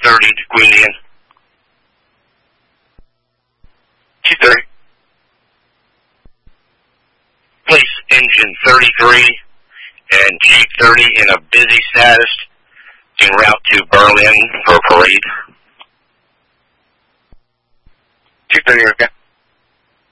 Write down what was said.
30 to Queen Anne. 230. Place engine 33 and Jeep 30 in a busy status en route to Berlin for a parade. 230, okay.